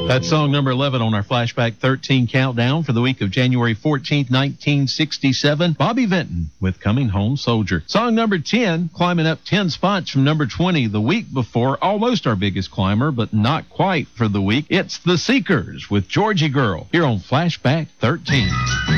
That's song number 11 on our Flashback 13 countdown for the week of January 14th, 1967. Bobby Vinton with Coming Home Soldier. Song number 10, climbing up 10 spots from number 20 the week before. Almost our biggest climber, but not quite for the week. It's The Seekers with Georgie Girl here on Flashback 13.